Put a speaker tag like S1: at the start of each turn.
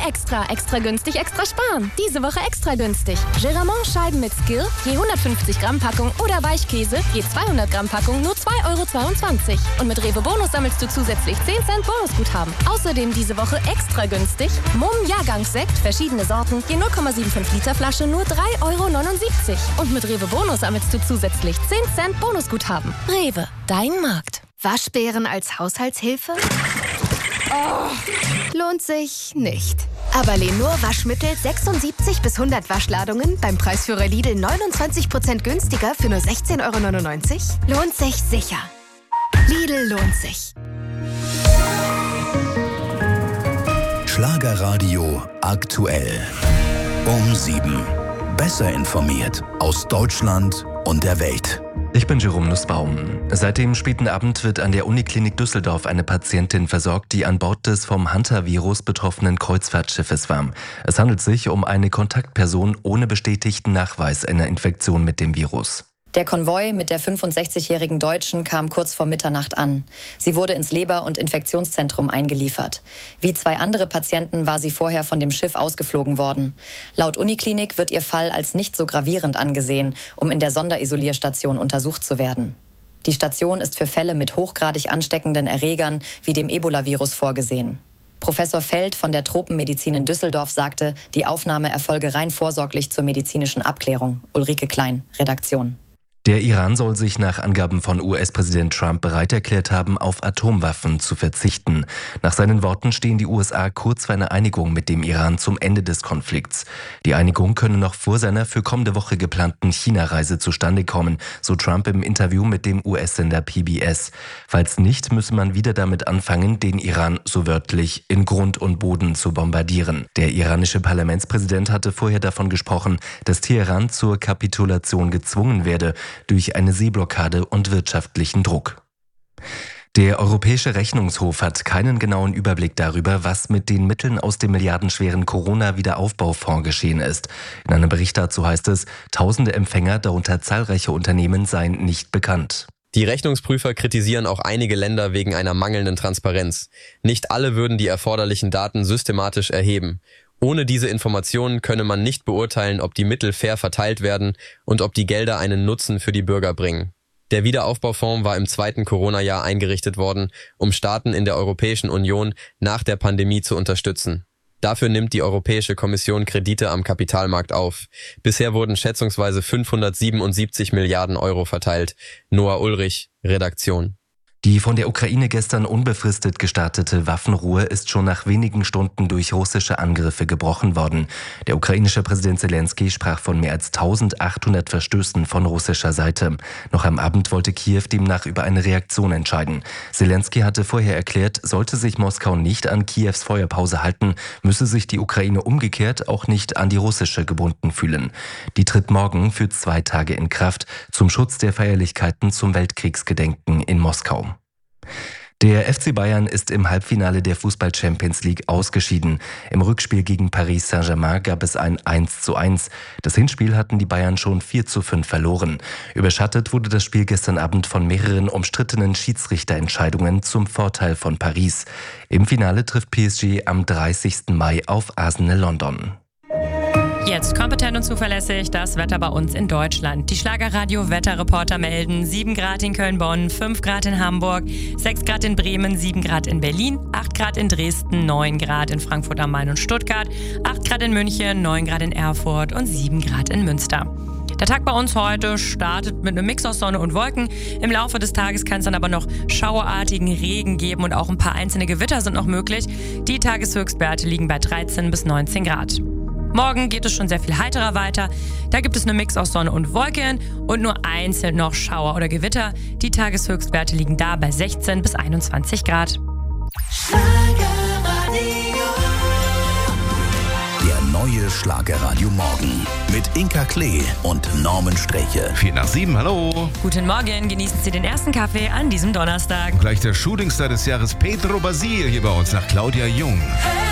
S1: Extra günstig, extra sparen. Diese Woche extra günstig. Geramont-Scheiben mit Skill, je 150 Gramm Packung oder Weichkäse, je 200 Gramm Packung, nur 2,22 €. Und mit Rewe Bonus sammelst du zusätzlich 10 Cent Bonusguthaben. Außerdem diese Woche extra günstig. Mumm Jahrgangssekt, verschiedene Sorten, je 0,75 Liter Flasche, nur 3,79 €. Und mit Rewe Bonus sammelst du zusätzlich 10 Cent Bonusguthaben. Rewe, dein Markt.
S2: Waschbären als Haushaltshilfe? Oh, lohnt sich nicht. Aber Lenur Waschmittel 76 bis 100 Waschladungen beim Preisführer Lidl 29% günstiger für nur 16,99 €? Lohnt sich sicher. Lidl lohnt sich.
S3: Schlagerradio aktuell. Um 7. Besser informiert aus Deutschland und der Welt.
S4: Ich bin Jerome Nussbaum. Seit dem späten Abend wird an der Uniklinik Düsseldorf eine Patientin versorgt, die an Bord des vom Hunter-Virus betroffenen Kreuzfahrtschiffes war. Es handelt sich um eine Kontaktperson ohne bestätigten Nachweis einer Infektion mit dem Virus.
S5: Der Konvoi mit der 65-jährigen Deutschen kam kurz vor Mitternacht an. Sie wurde ins Leber- und Infektionszentrum eingeliefert. Wie 2 andere Patienten war sie vorher von dem Schiff ausgeflogen worden. Laut Uniklinik wird ihr Fall als nicht so gravierend angesehen, um in der Sonderisolierstation untersucht zu werden. Die Station ist für Fälle mit hochgradig ansteckenden Erregern wie dem Ebola-Virus vorgesehen. Professor Feld von der Tropenmedizin in Düsseldorf sagte, die Aufnahme erfolge rein vorsorglich zur medizinischen Abklärung. Ulrike Klein, Redaktion.
S4: Der Iran soll sich nach Angaben von US-Präsident Trump bereit erklärt haben, auf Atomwaffen zu verzichten. Nach seinen Worten stehen die USA kurz vor einer Einigung mit dem Iran zum Ende des Konflikts. Die Einigung könne noch vor seiner für kommende Woche geplanten China-Reise zustande kommen, so Trump im Interview mit dem US-Sender PBS. Falls nicht, müsse man wieder damit anfangen, den Iran so wörtlich in Grund und Boden zu bombardieren. Der iranische Parlamentspräsident hatte vorher davon gesprochen, dass Teheran zur Kapitulation gezwungen werde, durch eine Seeblockade und wirtschaftlichen Druck. Der Europäische Rechnungshof hat keinen genauen Überblick darüber, was mit den Mitteln aus dem milliardenschweren Corona-Wiederaufbaufonds geschehen ist. In einem Bericht dazu heißt es, tausende Empfänger, darunter zahlreiche Unternehmen, seien nicht bekannt.
S6: Die Rechnungsprüfer kritisieren auch einige Länder wegen einer mangelnden Transparenz. Nicht alle würden die erforderlichen Daten systematisch erheben. Ohne diese Informationen könne man nicht beurteilen, ob die Mittel fair verteilt werden und ob die Gelder einen Nutzen für die Bürger bringen. Der Wiederaufbaufonds war im 2. Corona-Jahr eingerichtet worden, um Staaten in der Europäischen Union nach der Pandemie zu unterstützen. Dafür nimmt die Europäische Kommission Kredite am Kapitalmarkt auf. Bisher wurden schätzungsweise 577 Milliarden Euro verteilt. Noah Ulrich, Redaktion.
S4: Die von der Ukraine gestern unbefristet gestartete Waffenruhe ist schon nach wenigen Stunden durch russische Angriffe gebrochen worden. Der ukrainische Präsident Zelensky sprach von mehr als 1800 Verstößen von russischer Seite. Noch am Abend wollte Kiew demnach über eine Reaktion entscheiden. Zelensky hatte vorher erklärt, sollte sich Moskau nicht an Kiews Feuerpause halten, müsse sich die Ukraine umgekehrt auch nicht an die russische gebunden fühlen. Die tritt morgen für 2 Tage in Kraft zum Schutz der Feierlichkeiten zum Weltkriegsgedenken in Moskau. Der FC Bayern ist im Halbfinale der Fußball-Champions League ausgeschieden. Im Rückspiel gegen Paris Saint-Germain gab es ein 1:1. Das Hinspiel hatten die Bayern schon 4:5 verloren. Überschattet wurde das Spiel gestern Abend von mehreren umstrittenen Schiedsrichterentscheidungen zum Vorteil von Paris. Im Finale trifft PSG am 30. Mai auf Arsenal London.
S7: Jetzt kompetent und zuverlässig das Wetter bei uns in Deutschland. Die Schlagerradio-Wetterreporter melden 7 Grad in Köln-Bonn, 5 Grad in Hamburg, 6 Grad in Bremen, 7 Grad in Berlin, 8 Grad in Dresden, 9 Grad in Frankfurt am Main und Stuttgart, 8 Grad in München, 9 Grad in Erfurt und 7 Grad in Münster. Der Tag bei uns heute startet mit einem Mix aus Sonne und Wolken. Im Laufe des Tages kann es dann aber noch schauerartigen Regen geben und auch ein paar einzelne Gewitter sind noch möglich. Die Tageshöchstwerte liegen bei 13 bis 19 Grad. Morgen geht es schon sehr viel heiterer weiter. Da gibt es einen Mix aus Sonne und Wolken und nur einzeln noch Schauer oder Gewitter. Die Tageshöchstwerte liegen da bei 16 bis 21 Grad.
S3: Der neue Schlagerradio Morgen mit Inka Klee und Norman Streche.
S8: 7:04, hallo.
S7: Guten Morgen, genießen Sie den ersten Kaffee an diesem Donnerstag.
S8: Und gleich der Shootingstar des Jahres Pedro Basil hier bei uns nach Claudia Jung.
S9: Hey.